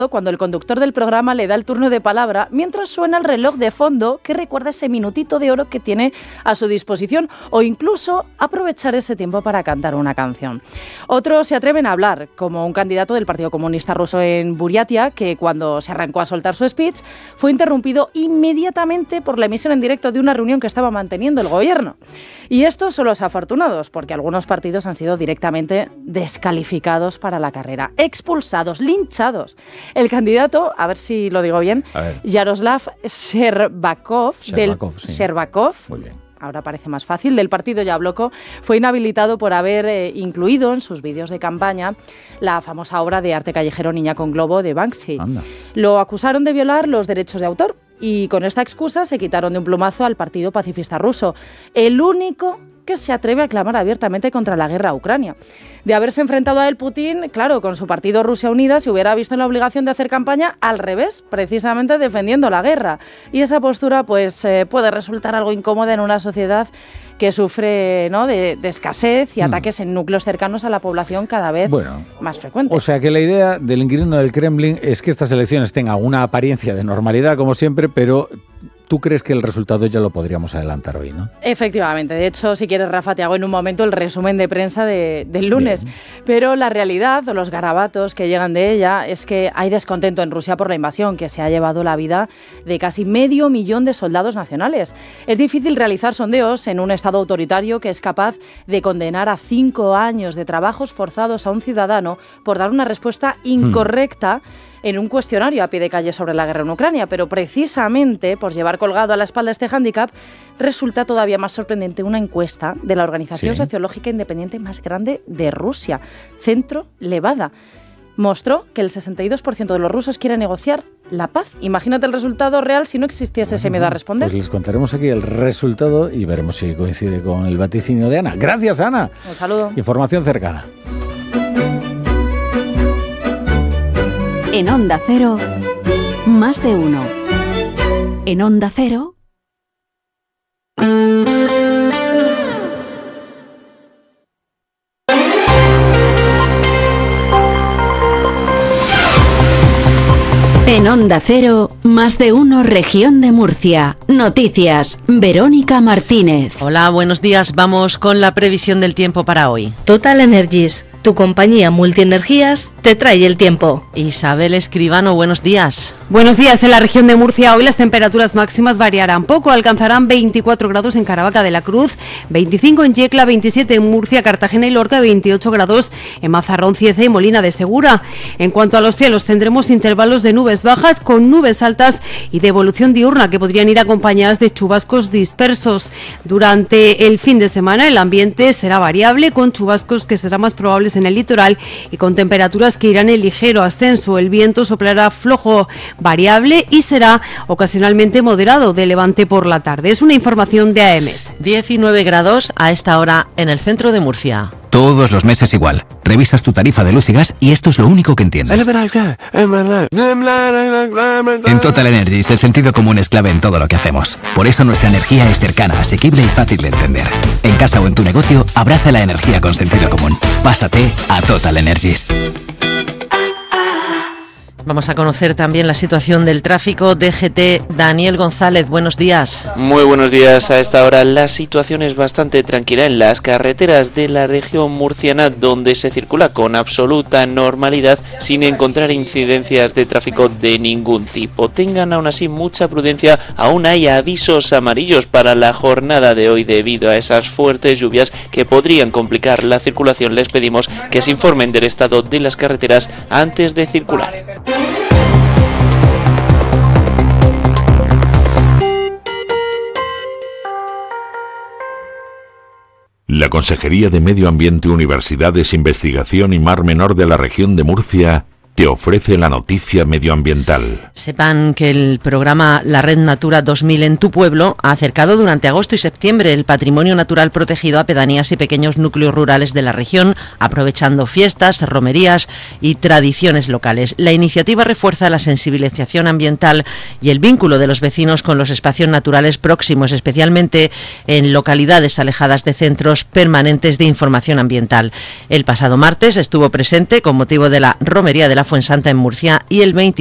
cuando el conductor del programa le da el turno de palabra mientras suena el reloj de fondo que recuerda ese minutito de oro que tiene a su disposición, o incluso aprovechar ese tiempo para cantar una canción. Otros se atreven a hablar, como un candidato del Partido Comunista Ruso en Buriatia, que cuando se arrancó a soltar su speech fue interrumpido inmediatamente por la emisión en directo de una reunión que estaba manteniendo el gobierno. Y estos son los afortunados, porque algunos partidos han sido directamente descalificados para la carrera, expulsados, linchados. El candidato, a ver si lo digo bien, Yaroslav Sherbakov, Muy bien. Ahora parece más fácil, del partido Yabloko, fue inhabilitado por haber incluido en sus vídeos de campaña la famosa obra de arte callejero Niña con Globo de Banksy. Anda. Lo acusaron de violar los derechos de autor y con esta excusa se quitaron de un plumazo al Partido Pacifista Ruso, el único que se atreve a clamar abiertamente contra la guerra a Ucrania. De haberse enfrentado a él, Putin, claro, con su partido Rusia Unida, se hubiera visto en la obligación de hacer campaña al revés, precisamente defendiendo la guerra. Y esa postura pues puede resultar algo incómoda en una sociedad que sufre, ¿no?, de escasez y ataques en núcleos cercanos a la población cada vez más frecuentes. O sea que la idea del inquilino del Kremlin es que estas elecciones tengan una apariencia de normalidad, como siempre, pero tú crees que el resultado ya lo podríamos adelantar hoy, ¿no? Efectivamente. De hecho, si quieres, Rafa, te hago en un momento el resumen de prensa del lunes. Bien. Pero la realidad, o los garabatos que llegan de ella, es que hay descontento en Rusia por la invasión, que se ha llevado la vida de casi 500.000 de soldados nacionales. Es difícil realizar sondeos en un Estado autoritario que es capaz de condenar a 5 años de trabajos forzados a un ciudadano por dar una respuesta incorrecta en un cuestionario a pie de calle sobre la guerra en Ucrania, pero precisamente por llevar colgado a la espalda este hándicap, resulta todavía más sorprendente una encuesta de la organización sociológica independiente más grande de Rusia, Centro Levada. Mostró que el 62% de los rusos quiere negociar la paz. Imagínate el resultado real si no existiese ese miedo a responder. Pues les contaremos aquí el resultado y veremos si coincide con el vaticinio de Ana. Gracias, Ana. Un saludo. Información cercana. En Onda Cero, más de uno. En Onda Cero. En Onda Cero, más de uno, región de Murcia. Noticias, Verónica Martínez. Hola, buenos días. Vamos con la previsión del tiempo para hoy. Total Energies, tu compañía multienergías, te trae el tiempo. Isabel Escribano, buenos días. Buenos días. En la región de Murcia hoy las temperaturas máximas variarán poco. Alcanzarán 24 grados en Caravaca de la Cruz, 25 en Yecla, 27 en Murcia, Cartagena y Lorca, 28 grados en Mazarrón, Cieza y Molina de Segura. En cuanto a los cielos, tendremos intervalos de nubes bajas con nubes altas y de evolución diurna que podrían ir acompañadas de chubascos dispersos. Durante el fin de semana el ambiente será variable, con chubascos que serán más probables en el litoral y con temperaturas que irán en ligero ascenso. El viento soplará flojo variable y será ocasionalmente moderado de levante por la tarde. Es una información de AEMET. 19 grados a esta hora en el centro de Murcia. Todos los meses igual. Revisas tu tarifa de luz y gas y esto es lo único que entiendes. En Total Energies el sentido común es clave en todo lo que hacemos. Por eso nuestra energía es cercana, asequible y fácil de entender. En casa o en tu negocio, abraza la energía con sentido común. Pásate a Total Energies. Vamos a conocer también la situación del tráfico. DGT, Daniel González, buenos días. Muy buenos días. A esta hora la situación es bastante tranquila en las carreteras de la región murciana, donde se circula con absoluta normalidad sin encontrar incidencias de tráfico de ningún tipo. Tengan aún así mucha prudencia, aún hay avisos amarillos para la jornada de hoy debido a esas fuertes lluvias que podrían complicar la circulación. Les pedimos que se informen del estado de las carreteras antes de circular. La Consejería de Medio Ambiente, Universidades, Investigación y Mar Menor de la región de Murcia te ofrece la noticia medioambiental. Sepan que el programa La Red Natura 2000 en tu pueblo ha acercado durante agosto y septiembre el patrimonio natural protegido a pedanías y pequeños núcleos rurales de la región, aprovechando fiestas, romerías y tradiciones locales. La iniciativa refuerza la sensibilización ambiental y el vínculo de los vecinos con los espacios naturales próximos, especialmente en localidades alejadas de centros permanentes de información ambiental. El pasado martes estuvo presente, con motivo de la romería de la la Fuensanta en Murcia y el